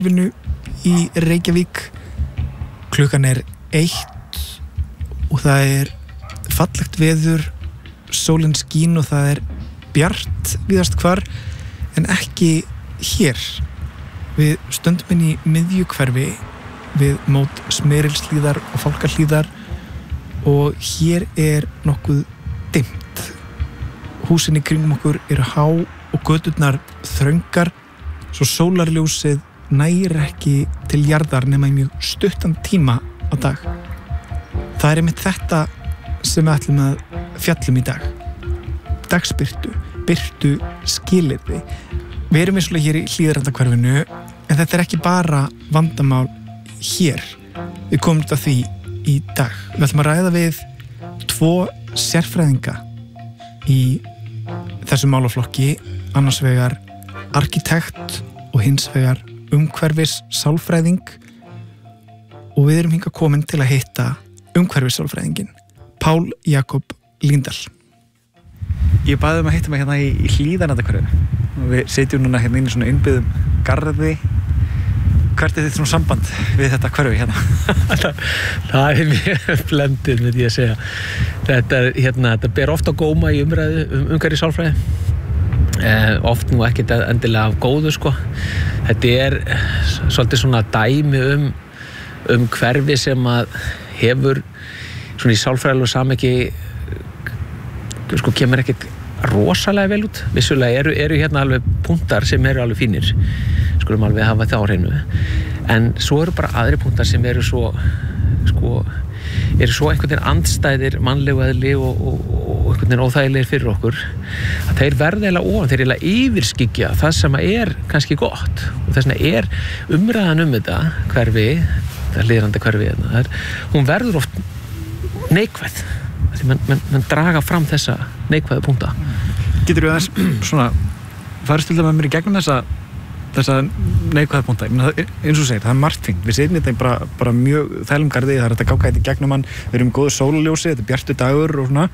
í Reykjavík. Klukkan 1 og það fallegt veður, sólin skín og það bjart víðast hvar, en ekki hér. Við stöndum inn í miðjukverfi við mót Smyrilshlíðar og Fálkahlíðar og hér nokkuð dimmt. Húsin í kringum okkur há og göturnar þröngar, svo sólarljósið nær ekki til jarðar nema í mjög stuttan tíma á dag. Það einmitt þetta sem við ætlum að fjallum í dag. Dagsbirtu, birtu skilyrði. Við erum vissulega hér í Hlíðarendahverfinu, en þetta ekki bara vandamál hér. Við komum til því í dag. Við ætlum að ræða við 2 sérfræðinga í þessum málaflokki, annars vegar arkitekt og hins vegar umhverfis sálfræðing, og við erum hingað komin til að hitta umhverfis sálfræðingin, Pál Jakob Líndal. Ég baði að hitta mig hérna í Hlíðarendahverfinu og við sitjum núna hérna inn í svona innbyggðum garði. Hvert þitt svona samband við þetta hverfi hérna? Það mjög blendið, myndi ég að segja. Þetta ber ofta góma í umræðu umhverfis sálfræði. Oft nú ekkert endilega af góðu, sko. Þetta svolítið svona dæmi hverfi sem að hefur svona í sálfræðilegu samhengi, sko, kemur ekkert rosalega vel út. Vissulega eru hérna alveg punktar sem alveg fínir, skulum alveg hafa það á hreinu, en svo eru bara aðri punktar sem svo, sko, svo einhvern veginn andstæðir mannlegu eðli og einhvern veginn óþægilegir fyrir okkur, að þeir verða eiginlega ofan, þeir eiginlega yfirskyggja það sem kannski gott, og þess vegna umræðan þetta hverfi, það Hlíðarendahverfi hérna, hún verður oft neikvæð, því menn draga fram þessa neikvæðu punkta. Geturðu aðeins svona farist til það með mér í gegnum þessa neikvæðu punkta? Eins og segir, það margt fínt. Við setjum þetta bara mjög þælum garði, það þetta gáka þetta í gegnum hann, við erum góðu sólarljósi, þetta bjartu dagur og svona.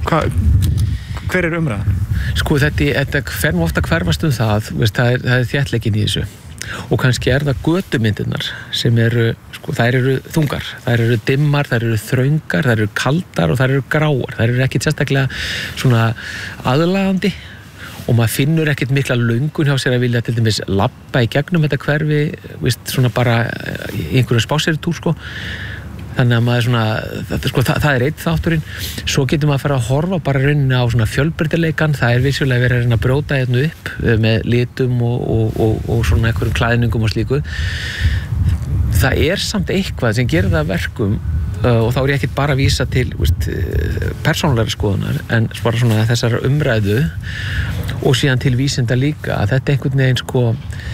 Hver umræðan? Sko, þetta fer nú ofta hverfast það, það þéttleikinn í þessu. Og kannski það götumyndirnar sem sko, þær eru þungar, þær eru dimmar, þær eru þröngar, þær eru kaldar og þær eru gráar. Þær eru ekkert sérstaklega svona aðlagandi og maður finnur ekkert mikla löngun hjá sér að vilja til dæmis labba í gegnum þetta hverfi, svona bara í einhverjum spásýritúr, sko. Þannig að maður svona, það einn þátturinn. Svo getur maður að fara að horfa bara rauninni á svona fjölbreytileikann. Það vissulega verið að reyna að brjóta hérna upp með litum og svona einhverjum klæðningum og slíku. Það samt eitthvað sem gerir það verkum, og þá ég ekkert bara að vísa til persónulegrar skoðunar, en bara svona þessar umræðu og síðan til vísinda líka, að þetta einhvern veginn, sko,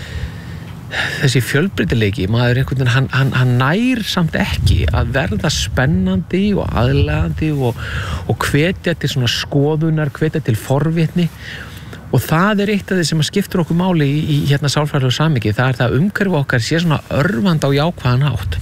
þessi fjölbreytileiki, maður einhvern veginn, hann nær samt ekki að verða spennandi og aðlagandi og hvetja til svona skoðunar, hvetja til forvitni, og það eitt af því sem skiptir okkur máli í hérna sálfræðilegu samhengi, það það umhverfi okkar sé svona örvandi á jákvæðan hátt.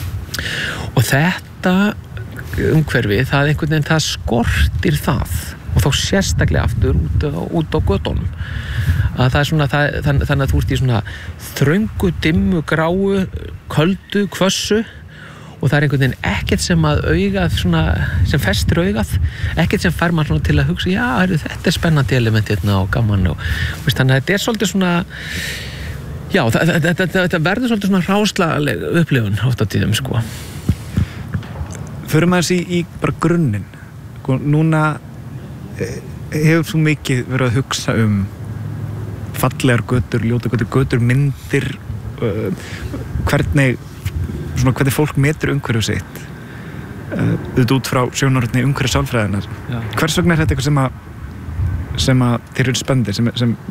Og þetta umhverfi, það einhvern veginn, það skortir það, og þá sérstaklega aftur út á götunum. Að það svona, þannig að þú ert í svona þröngu, dimmu, gráu, köldu, hvössu, og það einhvern veginn ekkert sem að augað svona, sem festir augað, ekkert sem fær mann svona til að hugsa, já, þetta spennandi element hérna og gaman og þannig að þetta svolítið svona, já, þetta verður svolítið svona hráslaleg upplifun oft á tíðum, sko. Förum aðeins í bara grunninn. Sko, núna hefur þú mikið verið að hugsa fallegar götur, ljóta götur, myndir, hvernig fólk metur umhverfið sitt, auðvitað út frá sjónarhorni umhverfis sálfræðinnar. Hvers vegna þetta eitthvað sem að þeir eru spenndir,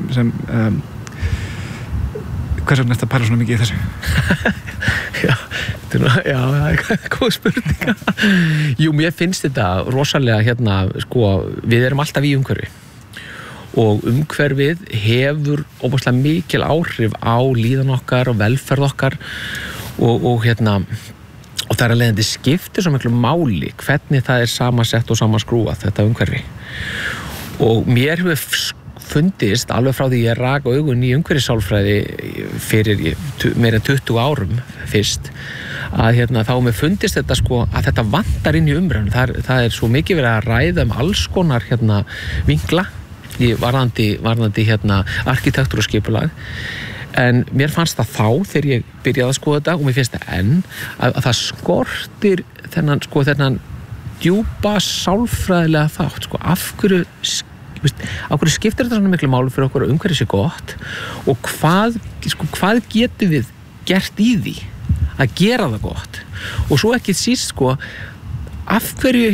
hvers vegna þetta pæla svona mikið í þessu? Já, góð spurninga. Jú, mér finnst þetta rosalega hérna, sko, við erum alltaf í umhverfi og umhverfið hefur óbúslega mikil áhrif á líðan okkar og velferð okkar og hérna, og það að leiðandi skiptir svo miklu máli hvernig það samansett og samanskrúað þetta umhverfi. Og mér hefur fundist alveg frá því ég rak augun í umhverfissálfræði fyrir meira en 20 árum fyrst að þá mér fundist þetta sko að þetta vantar inn í umræðuna. Það svo mikið verið að ræða alls konar vinkla í varðandi arkitektur og skipulag, en mér fannst það þá þegar ég byrjaði að skoða þetta og mér finnst það enn að það skortir þennan djúpa sálfræðilega þátt sko, af hverju skiptir þetta svona miklu máli fyrir okkur að umhverfið sé gott og hvað getum við gert í því að gera það gott og svo ekki síst sko af hverju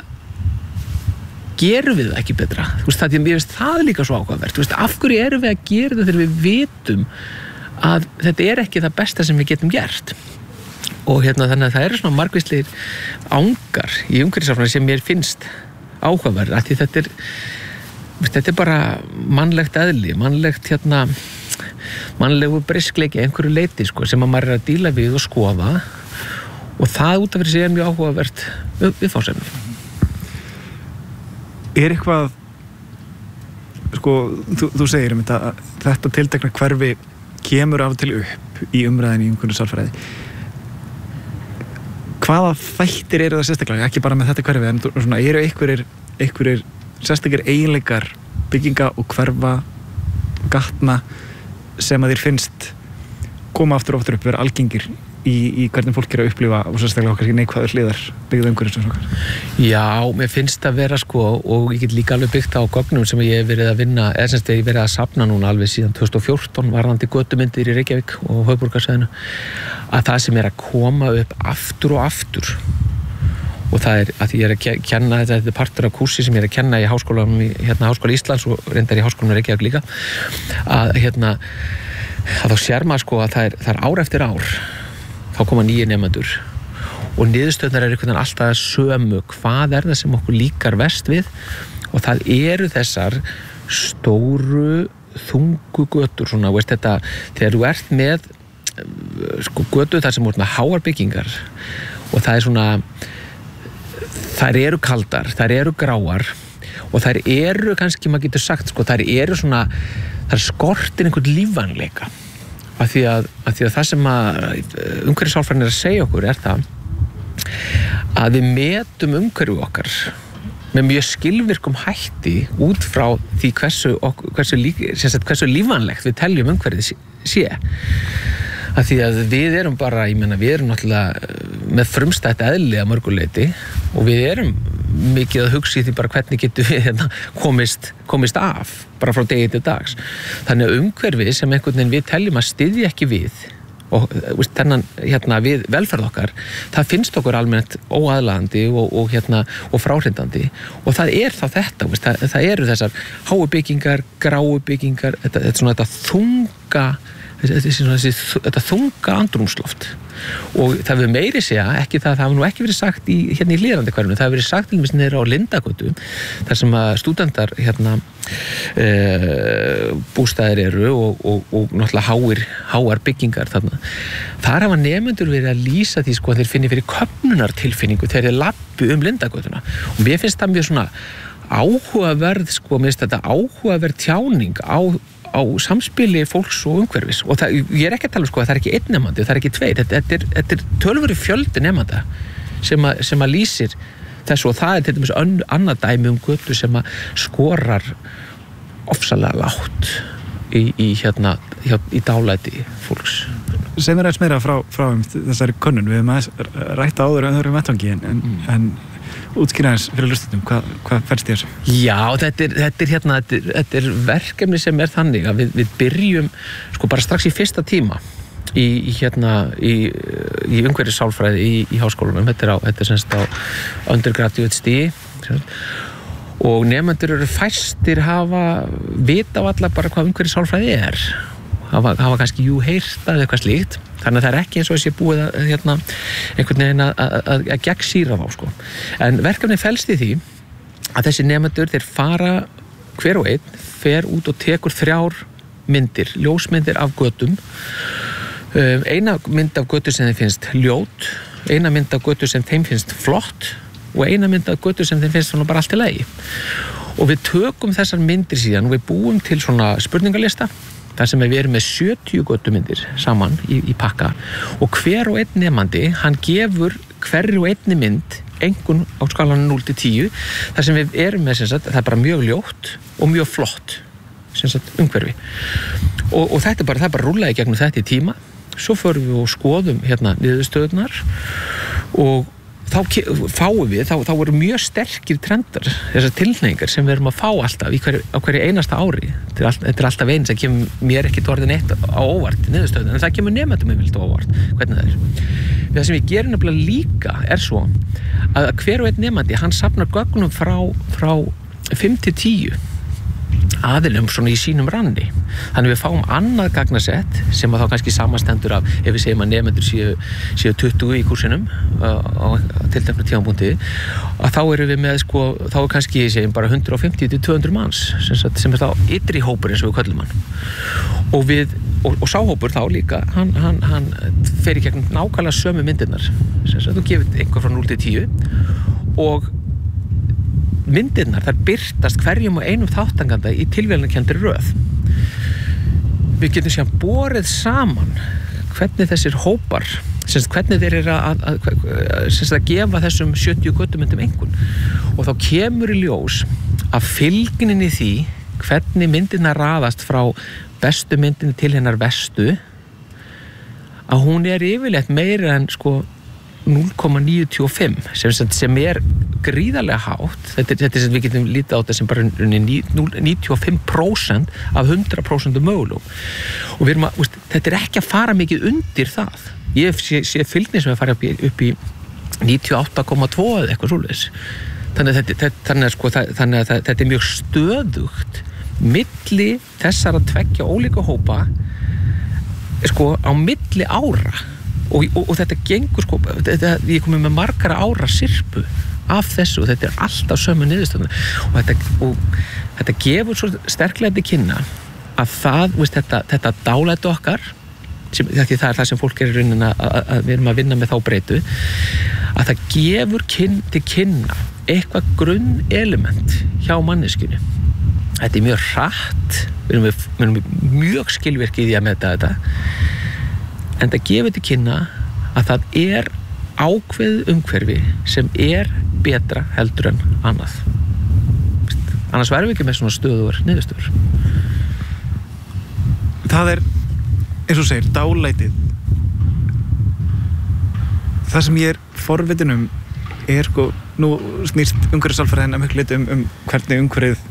gerum við það ekki betra, það er líka svo áhugavert, af hverju erum við að gera það þegar við vitum að þetta er ekki það besta sem við getum gert og þannig að það eru svona margvíslegir ángar í umhverfissálfræði sem mér finnst áhugaverð, af því þetta er bara mannlegt eðli, mannlegu briskleiki einhverju leiti sko, sem að maður að díla við og skoða og það út af fyrir sig er mjög áhugavert viðfangsefni. Eitthvað sko, þú segir þetta tiltekna hverfi kemur af til upp í umræðinni í umhverfissálfræði. Hvaða þættir eru það sérstaklega, ekki bara með þetta hverfi, en svona, eru einhverjir sérstakir eiginleikar bygginga og hverfa gatna sem að þér finnst koma aftur og aftur upp, vera algengir í hvernig fólk að upplifa og sérstaklega okkar neikvæður hliðar byggða umhverfis okkar? Já, mér finnst að vera sko, og ég get líka alveg byggt á gögnum sem ég hef verið að vinna, eða semst ég hef verið að safna núna alveg síðan 2014 varðandi götumyndir í Reykjavík og höfuðborgarsvæðinu, að það sem er að koma upp aftur og aftur og það er að ég er að kenna þetta er partur af kursi sem ég er að kenna í háskólanum Háskóla Íslands og reyndar í háskólanum Reykjavík líka að þá sér maður sko að það er ár eftir ár þá koma nýjir nemendur og niðurstöðnar einhvern veginn alltaf sömu, hvað það sem okkur líkar verst við og það eru þessar stóru þungu götur svona, þetta, þegar þú ert með sko götur þar sem þú ert með háar byggingar og það er svona þær eru kaldar, þær eru gráar og þær eru kannski, maður getur sagt sko, þær eru svona, þær skortir einhvern lífvænleika af því að það sem að umhverfissálfræðin er að segja okkur er það að við metum umhverfið okkar með mjög skilvirkum hætti út frá því hversu lífvænlegt við teljum umhverfið sé af því að við erum bara, við erum náttúrulega með frumstætt eðli að mörguleiti og við erum mikið að hugsa í því bara hvernig getum við komist af bara frá degi til dags. Þannig að umhverfið sem einhvern veginn við teljum að styðja ekki við og þennan við velferð okkar, það finnst okkur almennt óaðlaðandi og fráhrindandi og það er þá þetta, það eru þessar háu byggingar, gráu byggingar, þetta þunga andrúmsloft og það við meiri segja ekki það hafa nú ekki verið sagt í hlýðrandi hverfinu, það hefur verið sagt til dæmis niður á Lindagötu þar sem að stúdentar bústaðir eru og náttúrulega háar byggingar þar hafa nemendur verið að lýsa því sko að þeir finni fyrir köfnunartilfinningu þegar þeir labbi Lindagötuna og mér finnst það mjög svona áhugaverð sko, mér finnst þetta áhugaverð tjáning á samspili fólks og umhverfis og ég er ekki að tala sko að það er ekki einn nemandi, það er ekki tveir, þetta er tölvöru fjöldi nemanda sem að lýsir þessu og það er til dæmis annað dæmi götu sem að skorar ofsalega lágt í dálæti fólks. Segð mér aðeins meira frá þessari könnun, við hefum aðeins rætt áður en öðrum vettvangi en útskýra aðeins fyrir hlustendum, hvað felst í þessu? Já, þetta er verkefni sem er þannig að við byrjum sko bara strax í fyrsta tíma í umhverfissálfræði í háskólanum, þetta er semst á undergraduate stigi og nemendur eru fæstir vita á alla bara hvað umhverfissálfræði er hafa kannski heyrt eða eitthvað slíkt þannig að það er ekki eins og þessi búið einhvern veginn að gegnsýra þá sko. En verkefni felst í því að þessi nemendur þeir fara hver og einn fer út og tekur 3 myndir, ljósmyndir af götum eina mynd af götu sem þeim finnst ljót, eina mynd af götu sem þeim finnst flott og eina mynd af götu sem þeim finnst svona bara allt í lagi og við tökum þessar myndir síðan og við búum til svona spurningalista þar sem við erum með 70 götumyndir saman í pakka og hver og einn nemandi, hann gefur hverri og einni mynd einhvern á skalanum 0 til 10 þar sem við erum með, það er bara mjög ljótt og mjög flott umhverfi og þetta það er bara rúllaði gegnum þetta í tíma svo förum við og skoðum niðurstöðurnar og þá fáum við, þá eru mjög sterkir trendar, þessar tilhneigingar sem við erum að fá alltaf á hverju einasta ári þetta er alltaf eins að kemur mér ekki orðin eitt á óvart í niðurstöðun en það kemur nemendum yfirleitt á óvart hvernig það er það sem við gerum nefnilega líka er svo að hver og einn nemandi hann safnar gögnum frá 5 til 10 aðilum svona í sínum ranni þannig við fáum annað gagnasett sem að þá kannski samanstendur af ef við segjum að nemendur séu 20 í kursinum á tilteknu tímapunkti að þá erum við með þá er kannski segjum bara 150 til 200 manns sem er þá ytri hópur eins og við köllum hann og sá hópur þá líka hann fer í gegnum nákvæmlega sömu myndirnar þú gefur einhver frá 0 til 10 og myndirnar, þær birtast hverjum og einum þátttakanda í tilviljunarkenndri röð. Við getum síðan borið saman hvernig þessir hópar, hvernig þeir eru að gefa þessum 70 götumyndum einhvern. Og þá kemur í ljós að fylgnin í því hvernig myndirnar raðast frá bestu myndinni til hennar verstu, að hún er yfirleitt meira en 0,95 sem er gríðarlega hátt þetta er sem við getum lítið á þetta sem bara 95% af 100% mögulegum og við erum að, þetta er ekki að fara mikið undir það ég sé fylgni sem er að fara upp í 98,2 eða eitthvað svoleiðis þannig að þetta er mjög stöðugt milli þessara tveggja ólíka hópa á milli ára og þetta gengur ég komið með margara ára sirpu af þessu og þetta er alltaf sömu niðurstöðuna og þetta gefur svo sterklega til kynna að þetta dálæti okkar því það er það sem fólk er í rauninni að við erum að vinna með þá breytu að það gefur til kynna eitthvað grunnelement hjá manneskjunni þetta er mjög hratt við erum mjög skilvirk í því að meta þetta en það gefur til kynna að það er ákveðið umhverfi sem er betra heldur en annað. Annars verðum við ekki með svona stöðugar niðurstöður. Það er, eins og segir, dálætið. Það sem ég er forvitin er nú snýst umhverfissálfræðin að miklu leyti hvernig umhverfið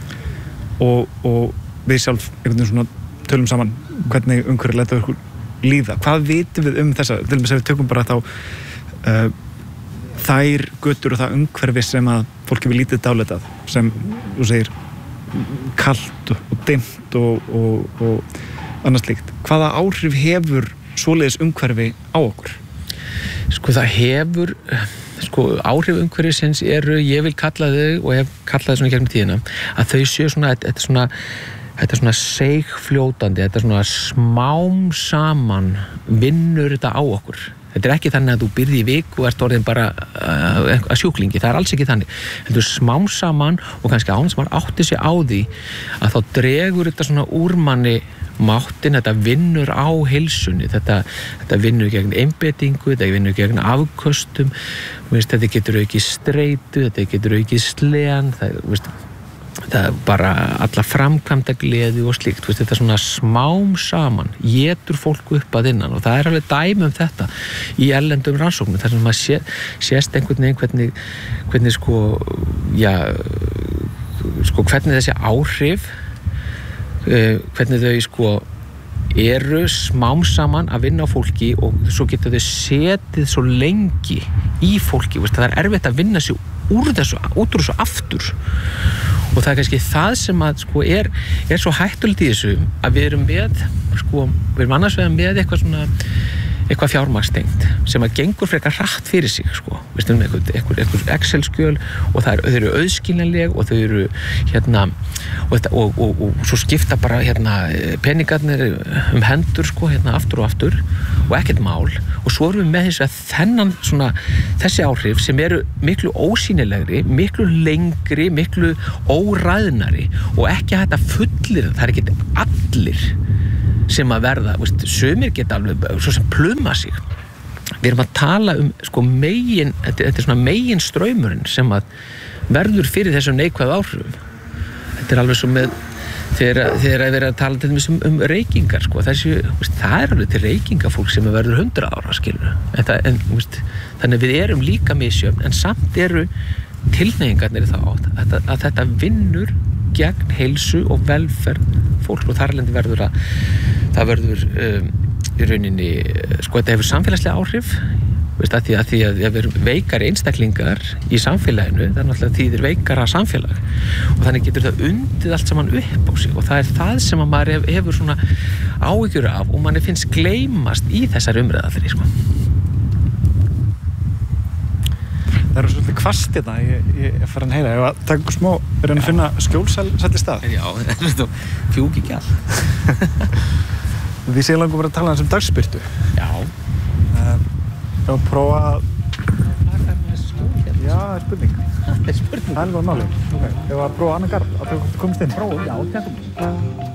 og við sjálf einhvern veginn svona tölum saman hvernig umhverfið lætur okkur líða. Hvað vitum við þessa? Til dæmis ef við tökum bara þá þær götur og það umhverfi sem að fólk hefur lítið dálætað sem, þú segir, kalt og dimmt og annað slíkt. Hvaða áhrif hefur svoleiðis umhverfi á okkur? Það hefur áhrif umhverfisins eru, ég vil kalla þau og hef kallað þau svona gegnum tíðina, að þau séu svona, þetta er svona seigfljótandi, þetta er svona smám saman vinnur þetta á okkur. Þetta er ekki þannig að þú byrði í viku og ert orðin bara að sjúklingi, það er alls ekki þannig. Þetta er smám saman og kannski án sem maður átti sig á því að þá dregur þetta svona úr manni máttin, þetta vinnur á heilsunni, þetta vinnur gegn einbeitingu, þetta vinnur gegn afköstum, þetta getur aukið streitu, þetta getur aukið slen, það er bara alla framkvæmda gleði og slíkt, þetta er svona smám saman, étur fólk upp að innan og það er alveg dæmi þetta í erlendum rannsóknum, þar sem maður sést einhvern veginn hvernig hvernig þessi áhrif hvernig þau eru smám saman að vinna á fólki og svo getur þau setið svo lengi í fólki, það er erfitt að vinna sig út úr þessu aftur og það er kannski það sem að er svo hættulegt í þessu að við erum með við erum annars vegar með eitthvað svona eitthvað fjármagnstengt sem að gengur frekar hratt fyrir sig sko, veistu, einhver Excel-skjöl og þau eru auðskiljanleg og þau eru og svo skipta bara peningarnir hendur sko, aftur og aftur og ekkert mál og svo erum við með þessi áhrif sem eru miklu ósýnilegri, miklu lengri, miklu óræðnari og ekki hægt að fullir, það ekki allir sem að verða, sumir geta alveg svo sem pluma sig. Við erum að tala sko þetta er svona megin straumurinn sem að verður fyrir þessum neikvæðu áhrifum. Þetta er alveg svo með þegar að vera að tala til dæmis reykingar sko, það er alveg til reykingafólk sem verður 100 ára skilur. Þannig að við erum líka misjöfn en samt eru tilhneigingarnir í þá átt að þetta vinnur gegn heilsu og velferð fólks og þar alveg verður að það verður í rauninni sko þetta hefur samfélagslega áhrif að því að við erum veikari einstaklingar í samfélaginu það er náttúrulega þýðir veikara samfélag og þannig getur það undið allt saman upp á sig og það er það sem að maður hefur svona áhyggjur af og manni finnst gleymast í þessar umræðaþri sko. Það eru svolítið hvasst þetta, ég er farin að heyra, ef að taka ykkur smá, er hann að finna skjólsæll stað? Já, fjúk ekki all. Við séum langum bara að tala um dagsbirtu. Já. Ef að prófa að... Hvað er með skjól hérna? Já, það er spurning. Það er spurning. Það er alveg máli. Ef að prófa annan garð, að þú komist inn. Já, þetta.